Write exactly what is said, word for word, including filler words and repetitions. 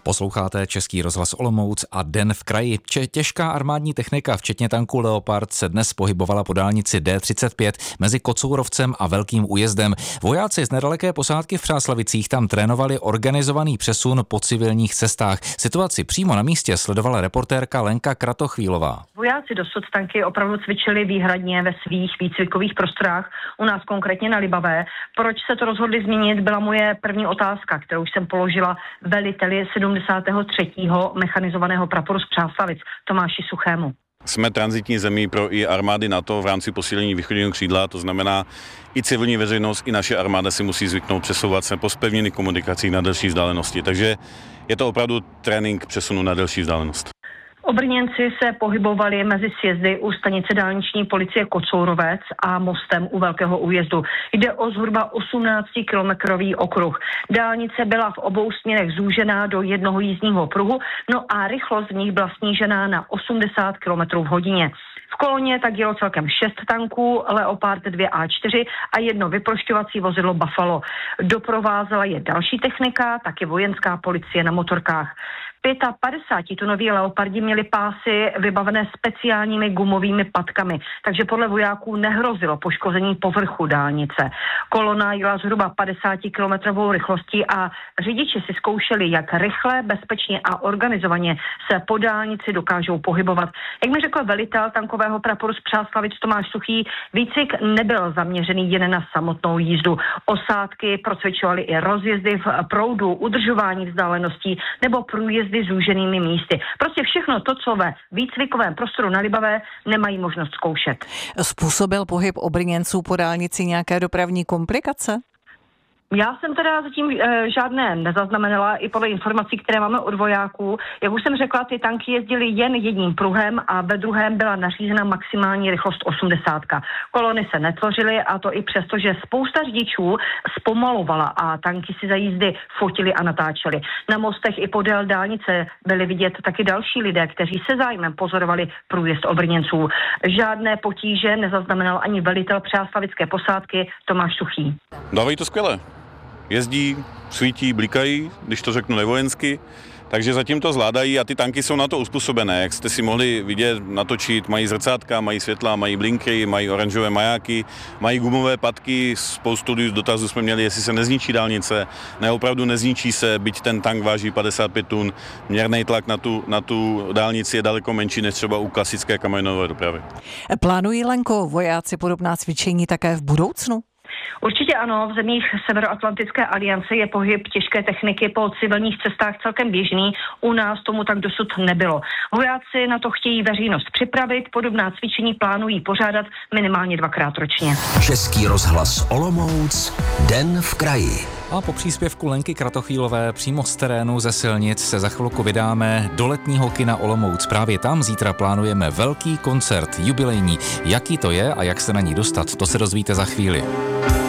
Posloucháte Český rozhlas Olomouc a Den v kraji. Če- těžká armádní technika, včetně tanku Leopard, se dnes pohybovala po dálnici D třicet pět mezi Kocourovcem a Velkým Újezdem. Vojáci z nedaleké posádky v Přáslavicích tam trénovali organizovaný přesun po civilních cestách. Situaci přímo na místě sledovala reportérka Lenka Kratochvílová. Vojáci dosud tanky opravdu cvičili výhradně ve svých výcvikových prostorách, u nás konkrétně na Libavé. Proč se to rozhodli změnit, byla moje první otázka, kterou jsem položila veliteli sedmdesátého třetího mechanizovaného praporu z Přáslavic Tomáši Suchému. Jsme tranzitní zemí pro i armády NATO v rámci posílení východního křídla, to znamená i civilní veřejnost, i naše armáda si musí zvyknout přesouvat se po zpevněných komunikacích na delší vzdálenosti. Takže je to opravdu trénink přesunu na delší vzdálenost. Obrněnci se pohybovali mezi sjezdy u stanice dálniční policie Kocourovec a mostem u Velkého Újezdu. Jde o zhruba osmnáctikilometrový okruh. Dálnice byla v obou směrech zúžená do jednoho jízdního pruhu, no a rychlost v nich byla snížená na osmdesát kilometrů v hodině. V koloně tak jelo celkem šest tanků, Leopard dva A čtyři a jedno vyprošťovací vozidlo Buffalo. Doprovázela je další technika, taky vojenská policie na motorkách. padesátipětitunoví Leopardi měli pásy vybavené speciálními gumovými patkami, takže podle vojáků nehrozilo poškození povrchu dálnice. Kolona jela zhruba padesátikilometrovou rychlostí a řidiči si zkoušeli, jak rychle, bezpečně a organizovaně se po dálnici dokážou pohybovat. Jak mi řekl velitel tankového praporu z Přáslavic Tomáš Suchý, výcvik nebyl zaměřený jen na samotnou jízdu. Osádky procvičovaly i rozjezdy v proudu, udržování vzdáleností nebo průjezdy zúženými místy. Prostě všechno to, co ve výcvikovém prostoru na Libavé nemají možnost zkoušet. Způsobil pohyb obrněnců po dálnici nějaké dopravní komplikace? Já jsem teda zatím e, žádné nezaznamenala, i podle informací, které máme od vojáků. Jak už jsem řekla, ty tanky jezdily jen jedním pruhem a ve druhém byla nařízena maximální rychlost osmdesát. Kolony se netvořily, a to i přesto, že spousta řidičů zpomalovala a tanky si za jízdy fotili a natáčeli. Na mostech i podél dálnice byli vidět taky další lidé, kteří se zájmem pozorovali průjezd obrněnců. Žádné potíže nezaznamenal ani velitel přáslavické posádky Tomáš Suchý. Dávají to skvěle. Jezdí, svítí, blikají, když to řeknu nevojensky, takže zatím to zvládají a ty tanky jsou na to uspůsobené. Jak jste si mohli vidět, natočit, mají zrcátka, mají světla, mají blinky, mají oranžové majáky, mají gumové patky. Spoustu dotazů jsme měli, jestli se nezničí dálnice. Ne, opravdu nezničí se, byť ten tank váží padesát pět tun. Měrný tlak na tu, na tu dálnici je daleko menší než třeba u klasické kamionové dopravy. Plánují, Lenko, vojáci podobná cvičení také v budoucnu? Určitě ano, v zemích Severoatlantické aliance je pohyb těžké techniky po civilních cestách celkem běžný, u nás tomu tak dosud nebylo. Vojáci na to chtějí veřejnost připravit, podobná cvičení plánují pořádat minimálně dvakrát ročně. Český rozhlas Olomouc, Den v kraji. A po příspěvku Lenky Kratochvílové přímo z terénu ze silnic se za chvilku vydáme do letního kina Olomouc. Právě tam zítra plánujeme velký koncert, jubilejní. Jaký to je a jak se na ní dostat, to se dozvíte za chvíli.